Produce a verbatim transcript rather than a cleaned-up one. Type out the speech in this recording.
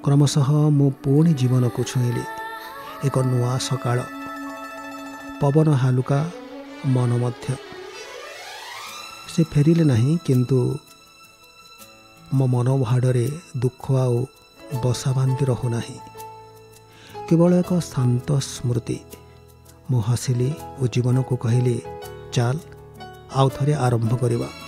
क्रमशः मु पुणी जीवन को छुईली। एक नुआ सकाळ, पवन हालुका, मन मध्य। से फेरिले नहीं, किंतु मो मनोभाडरे दुख आउ बसा बांधि रहुना। केवल एक शांत स्मृति। मु हसिली और जीवन को कहली, चल आउ थरे आरंभ करिबा।